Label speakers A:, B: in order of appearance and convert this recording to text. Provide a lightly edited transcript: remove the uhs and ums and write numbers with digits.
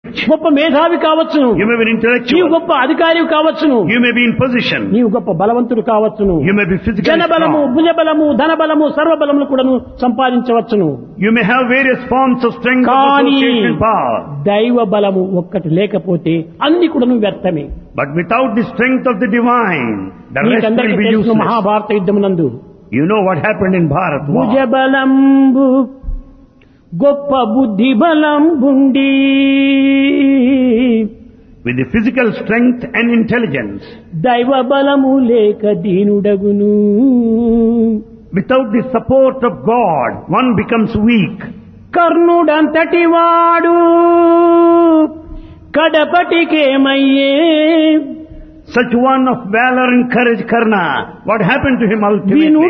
A: గొప్ప మేధావి కావచ్చును,
B: You may be
A: నీవు
B: intellectual.
A: గొప్ప అధికారి కావచ్చును,
B: You may be in position.
A: నీవు గొప్ప బలవంతుడు కావచ్చును,
B: You may be physically
A: జనబలము
B: strong.
A: భుజబలము ధనబలము సర్వబలములు కూడా సంపాదించవచ్చును.
B: You may have various forms of strength, of
A: కానీ
B: association and power.
A: దైవ బలము ఒక్కటి లేకపోతే అన్ని కూడా వ్యర్థమే.
B: But without the strength of the divine, the rest
A: మీకందరికీ
B: will be
A: తెలుసు
B: useless.
A: Mahabharata యుద్ధమునందు
B: You know what happened in Bharat war.
A: భుజబలంబు గొప్ప బుద్ధి బలంబుండి
B: With the physical strength and intelligence.
A: దైవ బలము లేక దీనుడగును.
B: Without the support of God, one becomes weak.
A: కర్ణుడంతటి వాడు కడపటికేమయ్యే,
B: Such one of valor and courage, Karna, what happened to him ultimately?